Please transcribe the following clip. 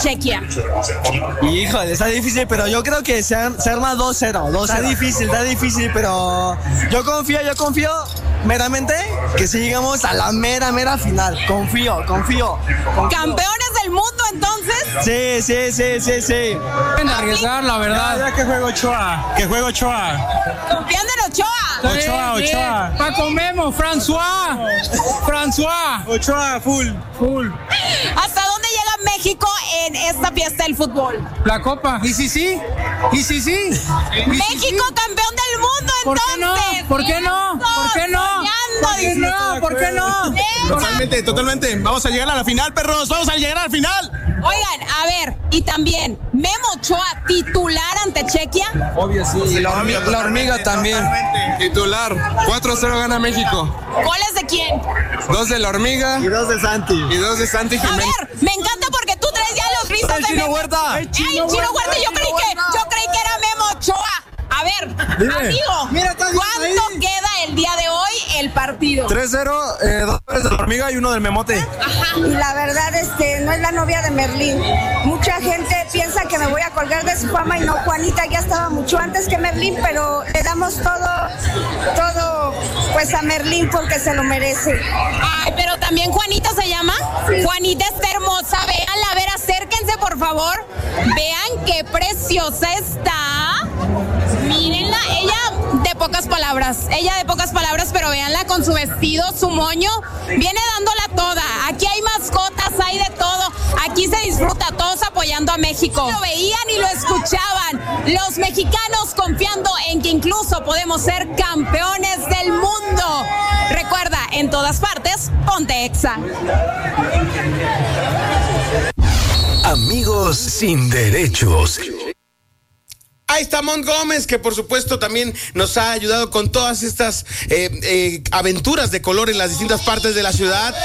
Chequia? Híjole, está difícil, pero yo creo que se arma 2-0. Está difícil, pero yo confío meramente que si llegamos a la mera final. Confío. ¿Campeones del mundo entonces? Sí. Pueden arriesgar, la verdad. Ya que juego Ochoa. ¿Confían en Ochoa? Ochoa. Paco Memo, François. Ochoa, full. ¿Hasta dónde llega México en esta fiesta del fútbol? La copa. ¿Y si sí? México campeón del mundo entonces. ¿Por qué no? Totalmente. Vamos a llegar a la final, perros. Oigan, a ver, y también, ¿Memo Ochoa titular ante Chequia? Obvio, sí. La hormiga también. Titular, 4-0 gana México. ¿Goles de quién? 2 de la hormiga Y 2 de Santi. y 2 de Santi A Jiménez. ver, me encanta porque tú traes ya los gritos de Memo. Huerta. ¡Ay, Chino Huerta! Yo creí que era Memo Ochoa. A ver, amigo, ¿cuánto queda el día de hoy el partido? 3-0, 2 de la hormiga y 1 del memote. Ajá. Y la verdad, no es la novia de Merlín. Mucha gente piensa que me voy a colgar de su fama y no, Juanita ya estaba mucho antes que Merlín, pero le damos todo pues a Merlín porque se lo merece. Ay, pero también Juanita se llama. Juanita está hermosa, véanla, a ver, acérquense por favor. Vean qué preciosa está. Mírenla, ella de pocas palabras, pero véanla con su vestido, su moño, viene dándola toda. Aquí hay mascotas, hay de todo. Aquí se disfruta, todos apoyando a México. Lo veían y lo escuchaban. Los mexicanos confiando en que incluso podemos ser campeones del mundo. Recuerda, en todas partes, ponte Exa. Amigos sin derechos. Ahí está Mont Gómez, que por supuesto también nos ha ayudado con todas estas aventuras de color en las distintas partes de la ciudad.